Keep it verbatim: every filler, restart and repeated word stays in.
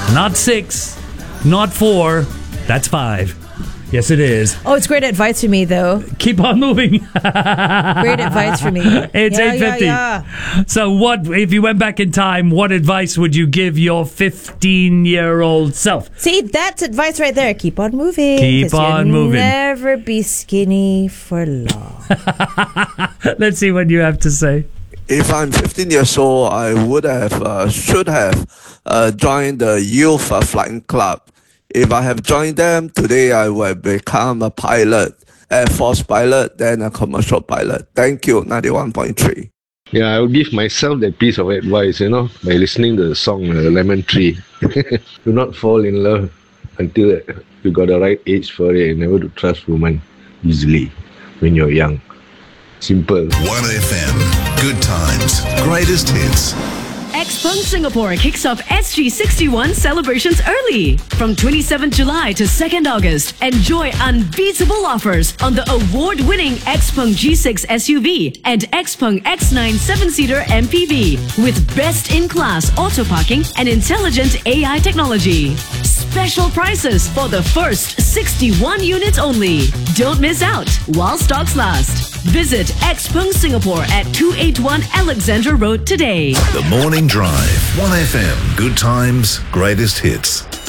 Not six, not four. That's five. Yes, it is. Oh, it's great advice for me, though. Keep on moving. Great advice for me. It's Yeah, eight fifty. yeah, yeah. So what, if you went back in time, what advice would you give your fifteen-year-old self? See, that's advice right there. Keep on moving. Keep 'cause on you'll moving. Never be skinny for long. Let's see what you have to say. If I'm fifteen years old, I would have, uh, should have uh, joined the Youth uh, Flying Club. If I have joined them, today I will become a pilot, Air Force pilot, then a commercial pilot. Thank you, ninety-one point three. Yeah, I will give myself that piece of advice, you know, by listening to the song uh, Lemon Tree. Do not fall in love until you got the right age for it, and never to trust women easily when you're young. Simple. one F M. Good times. Greatest hits. Xpeng Singapore kicks off S G sixty-one celebrations early. From twenty-seventh July to second August, enjoy unbeatable offers on the award-winning Xpeng G six S U V and Xpeng X nine seven-seater M P V with best-in-class auto parking and intelligent A I technology. Special prices for the first sixty-one units only. Don't miss out while stocks last. Visit Xpeng Singapore at two eighty-one Alexandra Road today. The Morning Drive. one F M. Good times. Greatest hits.